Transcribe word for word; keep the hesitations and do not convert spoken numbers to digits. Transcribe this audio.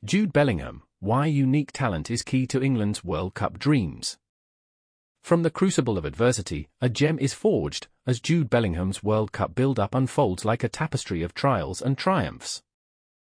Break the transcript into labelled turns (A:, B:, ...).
A: Jude Bellingham, why unique talent is key to England's World Cup dreams. From the crucible of adversity, a gem is forged, as Jude Bellingham's World Cup build-up unfolds like a tapestry of trials and triumphs.